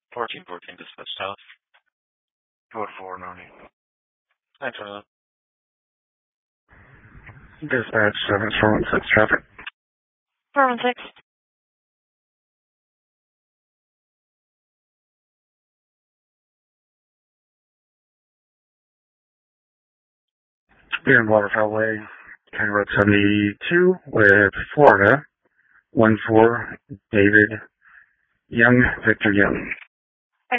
1414 dispatch south. Code 490. Hi, Charlotte. Dispatch 7416 traffic. 416. Here in Waterfowl Way, County Road 72 with Florida. 14 David Young, Victor Young.